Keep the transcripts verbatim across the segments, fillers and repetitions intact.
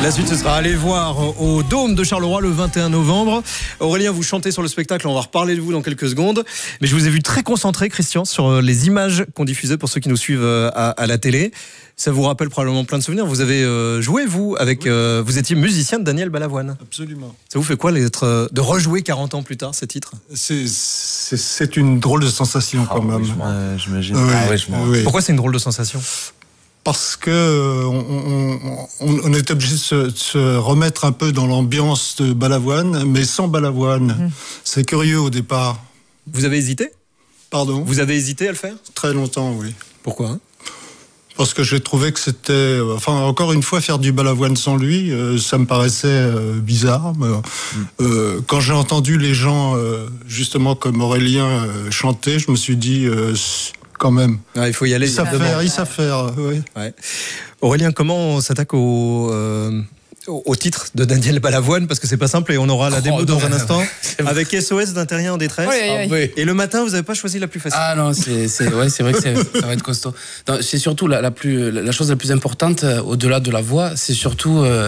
La suite, ce sera aller voir au Dôme de Charleroi le vingt et un novembre. Aurélien, vous chantez sur le spectacle, on va reparler de vous dans quelques secondes. Mais je vous ai vu très concentré, Christian, sur les images qu'on diffusait pour ceux qui nous suivent à, à la télé. Ça vous rappelle probablement plein de souvenirs. Vous avez euh, joué, vous, avec, oui. euh, vous étiez musicien de Daniel Balavoine. Absolument. Ça vous fait quoi d'être, de rejouer quarante ans plus tard ces titres? c'est, c'est, c'est une drôle de sensation quand oh, même. Oui, euh, j'imagine. Oui, ah, ouais, je oui. Pourquoi c'est une drôle de sensation? Parce que euh, on, on, on est obligé de se, de se remettre un peu dans l'ambiance de Balavoine, mais sans Balavoine. Mmh. C'est curieux au départ. Vous avez hésité? Pardon? Vous avez hésité à le faire? Très longtemps, oui. Pourquoi? Parce que j'ai trouvé que c'était... Enfin, encore une fois, faire du Balavoine sans lui, euh, ça me paraissait euh, bizarre. Mais, mmh. euh, quand j'ai entendu les gens, euh, justement, comme Aurélien, euh, chanter, je me suis dit... Euh, quand même. Ah, il faut y aller. Ils savent faire, ils savent faire, oui. Ouais. Aurélien, comment on s'attaque au, euh, au, au titre de Daniel Balavoine? Parce que c'est pas simple et on aura la oh, démo non, dans un instant. Avec S O S d'un terrien en détresse. Oui, oui, oui. Et le matin, vous n'avez pas choisi la plus facile. Ah non, c'est, c'est, ouais, c'est vrai que c'est, ça va être costaud. Non, c'est surtout la, la, plus, la chose la plus importante, euh, au-delà de la voix, c'est surtout euh,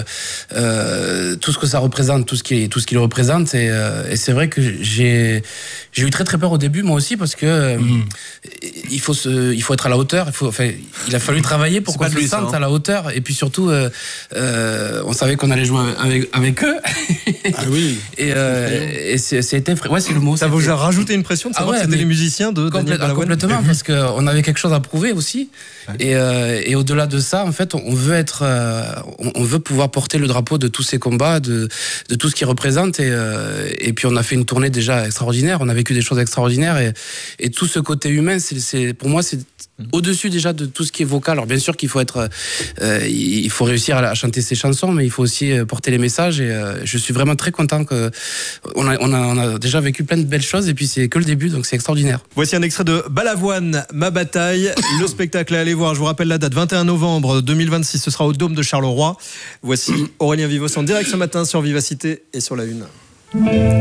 euh, tout ce que ça représente, tout ce qui, tout ce qu'il représente. Et, euh, et c'est vrai que j'ai, j'ai eu très très peur au début, moi aussi, parce que euh, mmh. il, faut se, il faut être à la hauteur. Il, faut, enfin, il a fallu travailler pour qu'on se lui, sente ça, hein. à la hauteur. Et puis surtout, euh, euh, on savait qu'on allait jouer avec, avec eux. Ah oui. Et, euh, et c'est, c'était, ouais, c'est le mot. Ça vous a rajouté une pression de savoir ah ouais, que c'était les musiciens de Daniel Balavoine? Complètement, parce qu'on avait quelque chose à prouver aussi. Ouais. Et, euh, et au-delà de ça, en fait, on veut être, euh, on veut pouvoir porter le drapeau de tous ces combats, de, de tout ce qu'ils représentent. Et, euh, et puis on a fait une tournée déjà extraordinaire. On a vécu des choses extraordinaires. Et, et tout ce côté humain, c'est, c'est, pour moi, c'est au-dessus déjà de tout ce qui est vocal. Alors bien sûr qu'il faut être, euh, il faut réussir à chanter ses chansons, mais il faut aussi porter les messages. Et euh, je suis vraiment très content que on a, on a, on a déjà vécu plein de belles choses. Et puis c'est que le début, donc c'est extraordinaire. Voici un extrait de Balavoine, Ma bataille. Le spectacle à aller voir. Je vous rappelle la date, vingt et un novembre deux mille vingt-six. Ce sera au Dôme de Charleroi. Voici Aurélien Vivos en direct ce matin sur Vivacité et sur La Une.